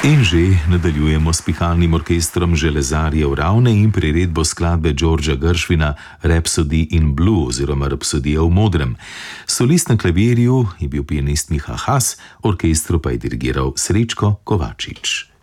In že nadaljujemo s pihalnim orkestrom Železarjev Ravne in priredbo skladbe Georgea Gershwina Rhapsody in Blue oziroma Rapsodija v modrem. Solist na klavirju je bil pianist Miha Haas, orkestru pa je dirigiral Srečko Kovačič.